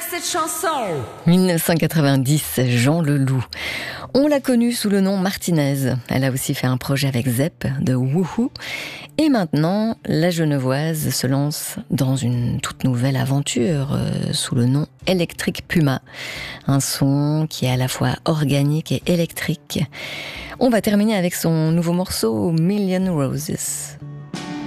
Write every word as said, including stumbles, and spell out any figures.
cette chanson. dix-neuf cent quatre-vingt-dix, Jean Leloup. On l'a connue sous le nom Martinez. Elle a aussi fait un projet avec Zep de Woohoo. Et maintenant, la Genevoise se lance dans une toute nouvelle aventure euh, sous le nom Electric Puma. Un son qui est à la fois organique et électrique. On va terminer avec son nouveau morceau Million Roses.